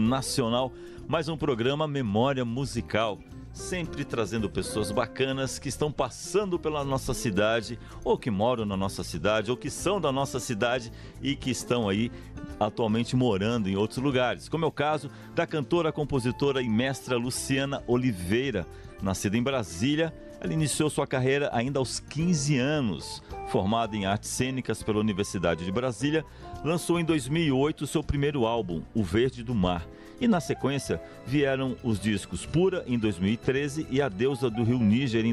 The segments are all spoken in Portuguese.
Nacional, mais um programa Memória Musical, sempre trazendo pessoas bacanas que estão passando pela nossa cidade, ou que moram na nossa cidade, ou que são da nossa cidade e que estão aí atualmente morando em outros lugares, como é o caso da cantora, compositora e mestra Luciana Oliveira. Nascida em Brasília, ela iniciou sua carreira ainda aos 15 anos. Formada em artes cênicas pela Universidade de Brasília, lançou em 2008 seu primeiro álbum, O Verde do Mar. E na sequência vieram os discos Pura em 2013 e A Deusa do Rio Níger em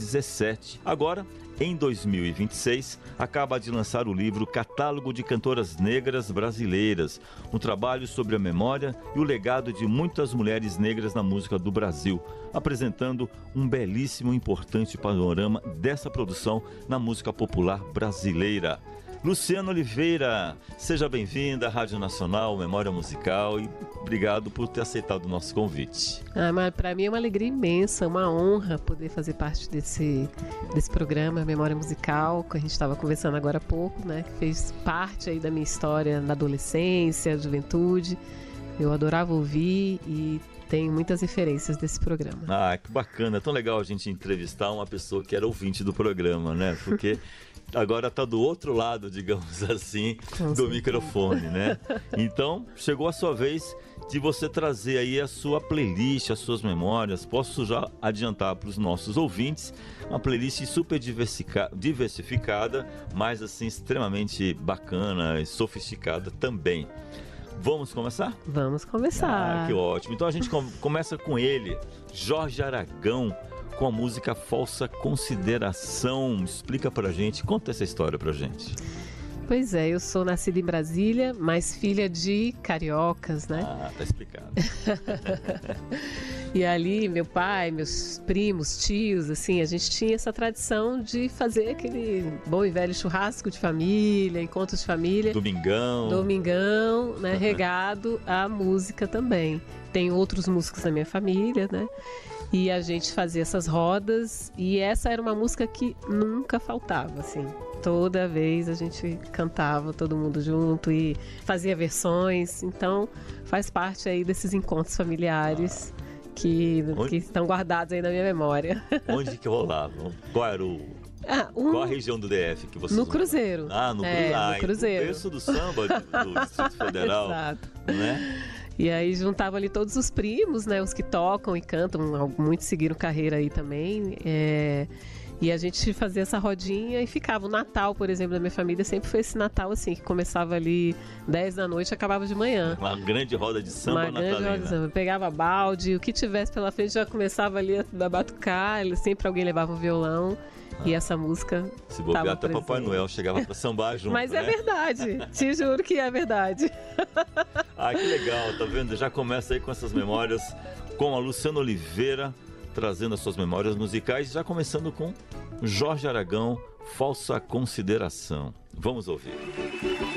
2017. Agora, em 2026, acaba de lançar o livro Catálogo de Cantoras Negras Brasileiras, um trabalho sobre a memória e o legado de muitas mulheres negras na música do Brasil, apresentando um belíssimo e importante panorama dessa produção na música popular brasileira. Luciana Oliveira, seja bem-vinda à Rádio Nacional, Memória Musical, e obrigado por ter aceitado o nosso convite. Mas para mim é uma alegria imensa, uma honra poder fazer parte desse programa Memória Musical, que a gente estava conversando agora há pouco, né? Que fez parte aí da minha história na adolescência, juventude. Eu adorava ouvir e tenho muitas referências desse programa. Ah, que bacana, é tão legal a gente entrevistar uma pessoa que era ouvinte do programa, né? Porque agora está do outro lado, digamos assim, do microfone, né? Então, chegou a sua vez de você trazer aí a sua playlist, as suas memórias. Posso já adiantar para os nossos ouvintes, uma playlist super diversificada, mas assim, extremamente bacana e sofisticada também. Vamos começar? Vamos começar. Ah, que ótimo. Então a gente começa com ele, Jorge Aragão, com a música Falsa Consideração. Explica pra gente, conta essa história pra gente. Pois é, eu sou nascida em Brasília, mas filha de cariocas, né? Ah, tá explicado. E ali, meu pai, meus primos, tios, assim, a gente tinha essa tradição de fazer aquele bom e velho churrasco de família, encontros de família. Domingão, né? Regado à música também. Tem outros músicos da minha família, né? E a gente fazia essas rodas, e essa era uma música que nunca faltava, assim. Toda vez a gente cantava, todo mundo junto, e fazia versões. Então, faz parte aí desses encontros familiares que estão guardados aí na minha memória. Onde que rolavam? Qual era qual a região do DF que vocês... No Cruzeiro. No Cruzeiro. No berço do samba do Distrito Federal. Exato. Né? E aí juntavam ali todos os primos, né? Os que tocam e cantam, muitos seguiram carreira aí também. E a gente fazia essa rodinha e ficava. O Natal, por exemplo, da minha família sempre foi esse Natal assim, que começava ali 10 da noite e acabava de manhã. Uma grande roda de samba natalina. Grande roda de samba. Pegava balde, o que tivesse pela frente já começava ali a batucar, sempre alguém levava um violão. E essa música se bobear, até Papai Noel chegava pra sambar junto. Mas é verdade, te juro que é verdade. Ah, que legal, tá vendo? Já começa aí com essas memórias, com a Luciana Oliveira, trazendo as suas memórias musicais, já começando com Jorge Aragão, Falsa Consideração. Vamos ouvir.